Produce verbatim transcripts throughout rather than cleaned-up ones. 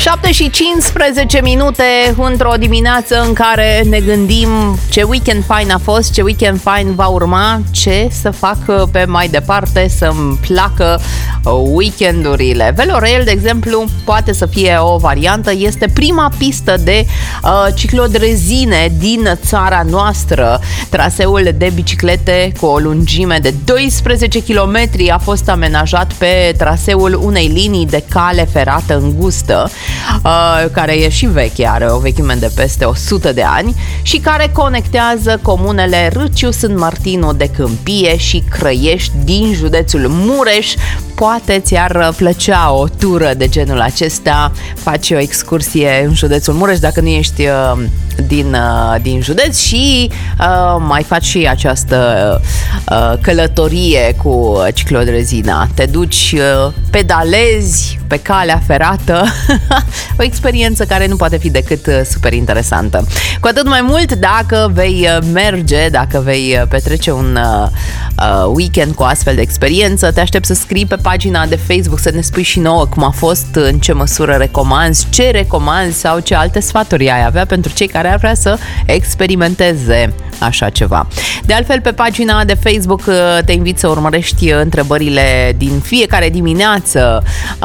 șapte și cincisprezece minute într-o dimineață în care ne gândim ce weekend fain a fost, ce weekend fain va urma, ce să fac pe mai departe să-mi placă weekendurile. Velorail, de exemplu, poate să fie o variantă. Este prima pistă de uh, ciclodrezine din țara noastră. Traseul de biciclete cu o lungime de doisprezece kilometri a fost amenajat pe traseul unei linii de cale ferată îngustă, uh, care e și veche, are o vechime de peste o sută de ani și care conectează comunele Râciu, Sânt Martinu de Câmpie și Crăiești din județul Mureș. Poate ți-ar plăcea o tură de genul acesta, faci o excursie în județul Mureș dacă nu ești uh, din, uh, din județ și uh, mai faci și această uh, călătorie cu ciclodrezina. Te duci, uh, pedalezi pe calea ferată, o experiență care nu poate fi decât uh, super interesantă. Cu atât mai mult dacă vei merge, dacă vei petrece un uh, weekend cu astfel de experiență, te aștept să scrii pe pagina de Facebook, să ne spui și nouă cum a fost, în ce măsură recomanzi, ce recomanzi sau ce alte sfaturi ai avea pentru cei care ar vrea să experimenteze așa ceva. De altfel, pe pagina de Facebook te invit să urmărești întrebările din fiecare dimineață,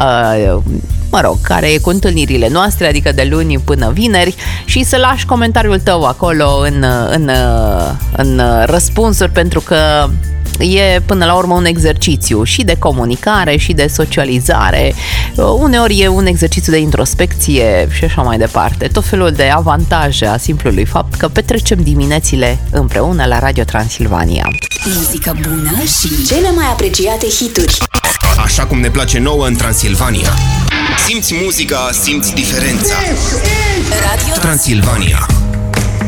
mă rog, care e cu întâlnirile noastre, adică de luni până vineri, și să lași comentariul tău acolo în, în, în răspunsuri, pentru că e până la urmă un exercițiu și de comunicare și de socializare. Uneori e un exercițiu de introspecție și așa mai departe. Tot felul de avantaje a simplului fapt că petrecem diminețile împreună la Radio Transilvania. Muzică bună și cele mai apreciate hituri. Așa cum ne place nouă în Transilvania. Simți muzica, simți diferența. Radio Transilvania.